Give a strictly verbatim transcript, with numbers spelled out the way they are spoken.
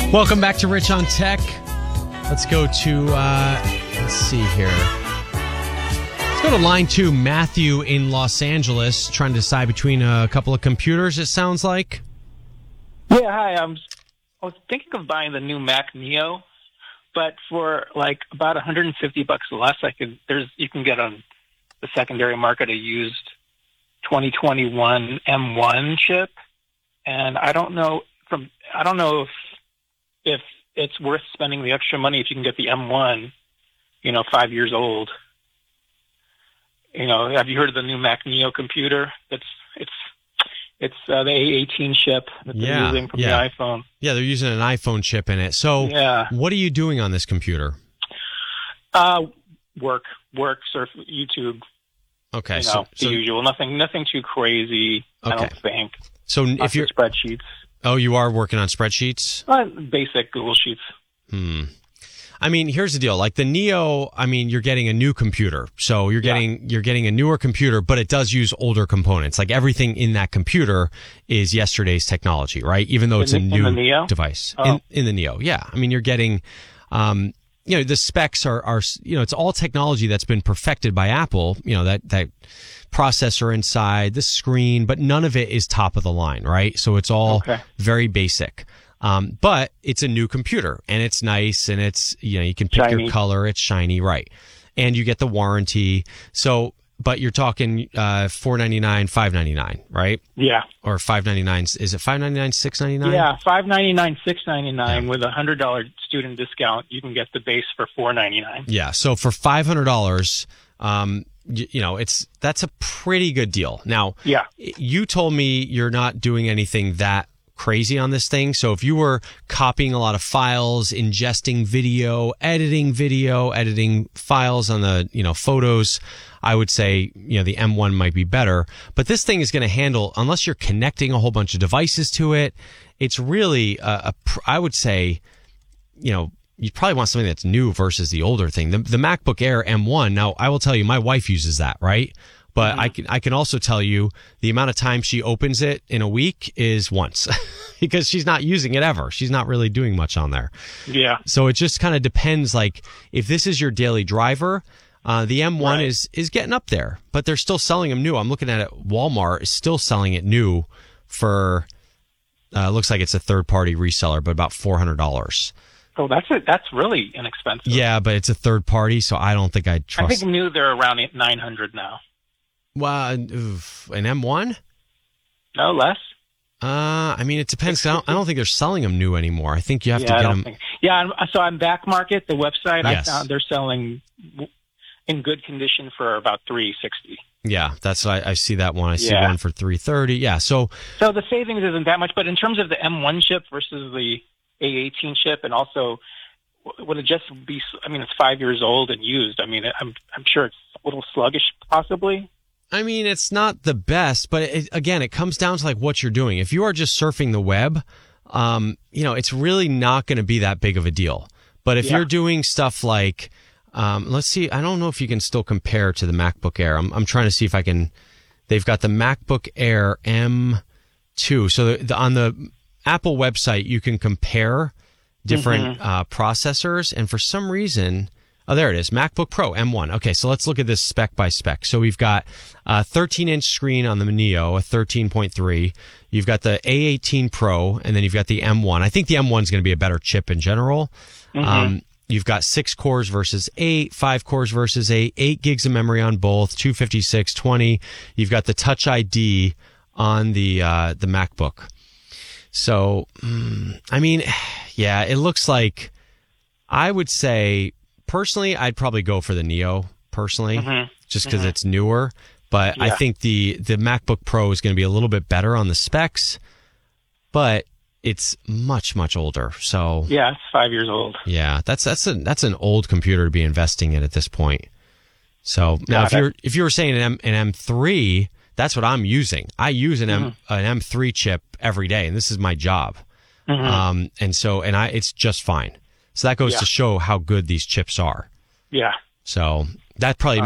Welcome back to Rich on Tech. Let's go to, uh, let's see here. Let's go to line two. Matthew in Los Angeles, trying to decide between a couple of computers, it sounds like. Yeah, hi. I'm, I was thinking of buying the new Mac Neo, but for like about one hundred fifty bucks less, I could. There's you can get on the secondary market a used twenty twenty-one M one chip, and I don't know from I don't know if if it's worth spending the extra money if you can get the M one, you know, five years old. You know, have you heard of the new Mac Neo computer? It's it's it's uh, the A eighteen chip that they're Yeah, using from yeah. the iPhone. Yeah, they're using an iPhone chip in it. So Yeah. what are you doing on this computer? Uh, work, work, surf, YouTube. Okay, You know, so, the so usual. Nothing, nothing too crazy. I Okay. don't think. so Lots if you're of spreadsheets, oh, you are working on spreadsheets? uh, basic Google Sheets. Hmm. I mean, here's the deal. Like the Neo, I mean, you're getting a new computer. So you're getting you're getting a newer computer, but it does use older components. Like everything in that computer is yesterday's technology, right? Even though it's In a the- in new the Neo? device. Oh. In in the Neo. Yeah. I mean, you're getting um you know, the specs are are you know, it's all technology that's been perfected by Apple, you know, that that processor inside, the screen, but none of it is top of the line, right? So it's all Okay. very basic. Um, but it's a new computer and it's nice and it's, you know, you can pick Shiny. your color. It's shiny, right? And you get the warranty. So, but you're talking, uh, four ninety-nine, five ninety-nine, right? Yeah, Or five ninety-nine. Is it five ninety-nine, six ninety-nine? yeah. Five ninety nine, six ninety nine Yeah. with a hundred dollar student discount. You can get the base for four ninety nine. Yeah. So for five hundred dollars, um, you, you know, it's, that's a pretty good deal. Now, Yeah. you told me you're not doing anything that crazy on this thing. So if you were copying a lot of files, ingesting video, editing video, editing files on the, you know, photos, I would say, you know, the M one might be better. But this thing is going to handle, unless you're connecting a whole bunch of devices to it, it's really, a, a, pr- I would say, you know, you probably want something that's new versus the older thing. The, the MacBook Air M one, now I will tell you, my wife uses that, right? But Mm-hmm. I can I can also tell you the amount of time she opens it in a week is once because she's not using it ever. She's not really doing much on there. Yeah. So it just kind of depends. Like if this is your daily driver, uh, the M one Right. is is getting up there, but they're still selling them new. I'm looking at it. Walmart is still selling it new for. Uh, looks like it's a third party reseller, but about four hundred dollars. Oh, that's it. That's really inexpensive. Yeah, but it's a third party, so I don't think I'd I trust. think new they're around nine hundred now. Well, oof, an M one. No less. Uh, I mean, it depends. 'Cause I don't, I don't think they're selling them new anymore. I think you have yeah, to I get don't them. think. Yeah, I'm- so on Back Market, the website, Yes. I found they're selling w- in good condition for about three sixty. Yeah, that's I, I see that one. I see Yeah. one for three thirty. Yeah, so So the savings isn't that much, but in terms of the M one chip versus the A eighteen chip, and also w- would it just be? I mean, it's five years old and used. I mean, I'm I'm sure it's a little sluggish, possibly. I mean, it's not the best, but it, again, it comes down to like what you're doing. If you are just surfing the web, um, you know, it's really not going to be that big of a deal. But if Yeah. you're doing stuff like, um, let's see, I don't know if you can still compare to the MacBook Air. I'm, I'm trying to see if I can. They've got the MacBook Air M two. So the, the, on the Apple website, you can compare different uh, processors, and for some reason. Oh, there it is. MacBook Pro M one. Okay, so let's look at this spec by spec. So we've got a thirteen inch screen on the Neo, a thirteen point three. You've got the A eighteen Pro, and then you've got the M one. I think the M one is going to be a better chip in general. Um, you've got six cores versus eight, five cores versus eight, eight gigs of memory on both, two fifty-six, twenty. You've got the Touch I D on the uh, the MacBook. So, mm, I mean, yeah, it looks like I would say. Personally, I'd probably go for the Neo, personally, Mhm. just because it's newer. But I Yeah. think the, the MacBook Pro is going to be a little bit better on the specs, but it's much, much older. So, Yeah, it's five years old. yeah, that's that's a, that's an old computer to be investing in at this point. So now, Yeah, if you're if you were saying an M an M three, that's what I'm using. I use an M an M three chip every day, and this is my job. Um, and so, and I, it's just fine. So that goes Yeah. to show how good these chips are. Yeah. So that probably